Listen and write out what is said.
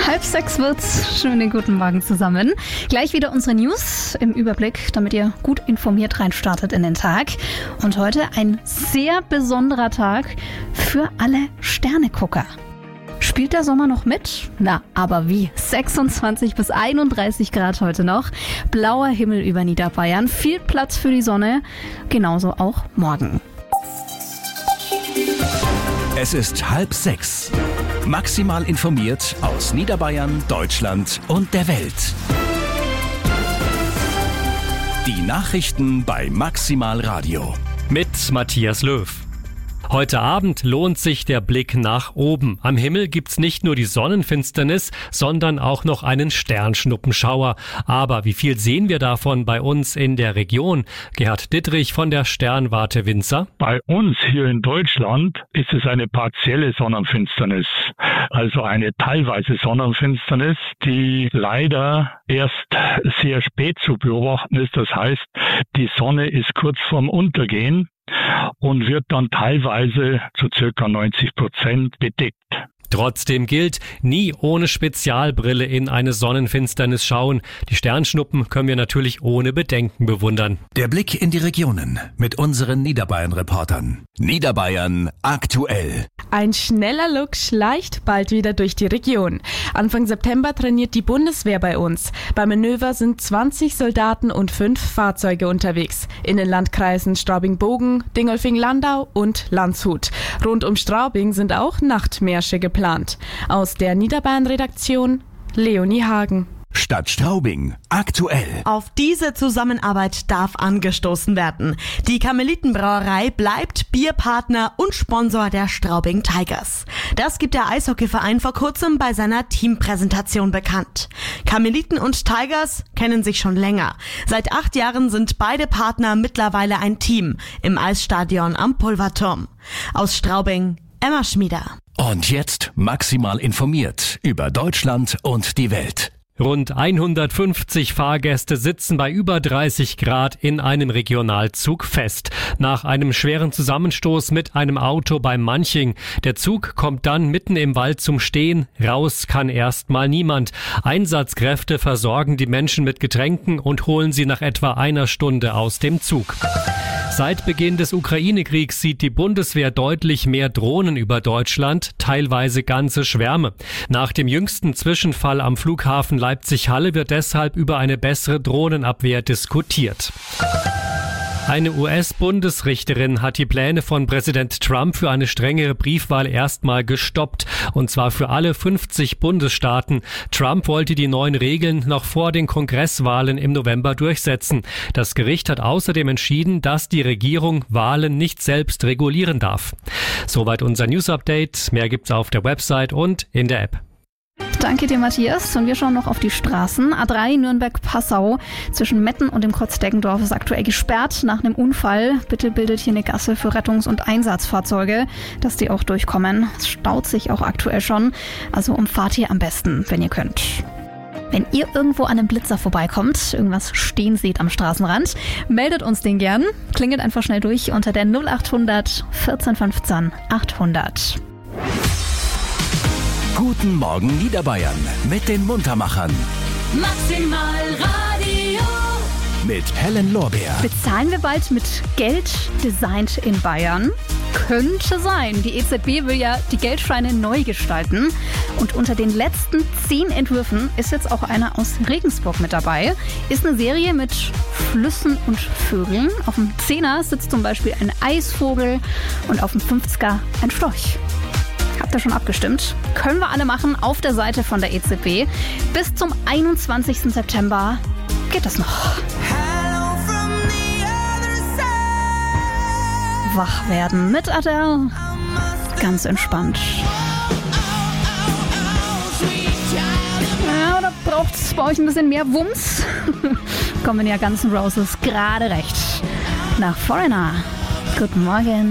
5:30 wird's. Schönen guten Morgen zusammen. Gleich wieder unsere News im Überblick, damit ihr gut informiert reinstartet in den Tag. Und heute ein sehr besonderer Tag für alle Sternegucker. Spielt der Sommer noch mit? Na, aber wie? 26 bis 31 Grad heute noch. Blauer Himmel über Niederbayern. Viel Platz für die Sonne. Genauso auch morgen. Es ist 5:30. Maximal informiert aus Niederbayern, Deutschland und der Welt. Die Nachrichten bei Maximal Radio. Mit Matthias Löw. Heute Abend lohnt sich der Blick nach oben. Am Himmel gibt's nicht nur die Sonnenfinsternis, sondern auch noch einen Sternschnuppenschauer. Aber wie viel sehen wir davon bei uns in der Region? Gerhard Dittrich von der Sternwarte Winzer. Bei uns hier in Deutschland ist es eine partielle Sonnenfinsternis, also eine teilweise Sonnenfinsternis, die leider erst sehr spät zu beobachten ist. Das heißt, die Sonne ist kurz vorm Untergehen und wird dann teilweise zu ca. 90% bedeckt. Trotzdem gilt, nie ohne Spezialbrille in eine Sonnenfinsternis schauen. Die Sternschnuppen können wir natürlich ohne Bedenken bewundern. Der Blick in die Regionen mit unseren Niederbayern-Reportern. Niederbayern aktuell. Ein schneller Look schleicht bald wieder durch die Region. Anfang September trainiert die Bundeswehr bei uns. Beim Manöver sind 20 Soldaten und 5 Fahrzeuge unterwegs. In den Landkreisen Straubing-Bogen, Dingolfing-Landau und Landshut. Rund um Straubing sind auch Nachtmärsche geplant. Aus der Niederbayern-Redaktion Leonie Hagen. Stadt Straubing aktuell. Auf diese Zusammenarbeit darf angestoßen werden. Die Karmelitenbrauerei bleibt Bierpartner und Sponsor der Straubing Tigers. Das gibt der Eishockeyverein vor kurzem bei seiner Teampräsentation bekannt. Karmeliten und Tigers kennen sich schon länger. Seit 8 Jahren sind beide Partner mittlerweile ein Team im Eisstadion am Pulverturm. Aus Straubing, Emma Schmieder. Und jetzt maximal informiert über Deutschland und die Welt. Rund 150 Fahrgäste sitzen bei über 30 Grad in einem Regionalzug fest. Nach einem schweren Zusammenstoß mit einem Auto bei Manching. Der Zug kommt dann mitten im Wald zum Stehen. Raus kann erstmal niemand. Einsatzkräfte versorgen die Menschen mit Getränken und holen sie nach etwa einer Stunde aus dem Zug. Seit Beginn des Ukraine-Kriegs sieht die Bundeswehr deutlich mehr Drohnen über Deutschland, teilweise ganze Schwärme. Nach dem jüngsten Zwischenfall am Flughafen Leipzig-Halle wird deshalb über eine bessere Drohnenabwehr diskutiert. Eine US-Bundesrichterin hat die Pläne von Präsident Trump für eine strengere Briefwahl erstmal gestoppt. Und zwar für alle 50 Bundesstaaten. Trump wollte die neuen Regeln noch vor den Kongresswahlen im November durchsetzen. Das Gericht hat außerdem entschieden, dass die Regierung Wahlen nicht selbst regulieren darf. Soweit unser News-Update. Mehr gibt's auf der Website und in der App. Danke dir, Matthias. Und wir schauen noch auf die Straßen. A3 Nürnberg-Passau zwischen Metten und dem Krotzdeggendorf ist aktuell gesperrt nach einem Unfall. Bitte bildet hier eine Gasse für Rettungs- und Einsatzfahrzeuge, dass die auch durchkommen. Es staut sich auch aktuell schon. Also umfahrt hier am besten, wenn ihr könnt. Wenn ihr irgendwo an einem Blitzer vorbeikommt, irgendwas stehen seht am Straßenrand, meldet uns den gern. Klingelt einfach schnell durch unter der 0800 14 15 800. Guten Morgen Niederbayern mit den Muntermachern. Maximal Radio. Mit Helen Lorbeer. Bezahlen wir bald mit Geld designt in Bayern? Könnte sein. Die EZB will ja die Geldscheine neu gestalten. Und unter den letzten 10 Entwürfen ist jetzt auch einer aus Regensburg mit dabei. Ist eine Serie mit Flüssen und Vögeln. Auf dem 10er sitzt zum Beispiel ein Eisvogel und auf dem 50er ein Storch. Habt ihr schon abgestimmt? Können wir alle machen auf der Seite von der EZB. Bis zum 21. September geht das noch. Wach werden mit Adele. Ganz entspannt. Ja, oder braucht es bei euch ein bisschen mehr Wumms? Kommen ja Guns N' Roses gerade recht. Nach Foreigner. Guten Morgen.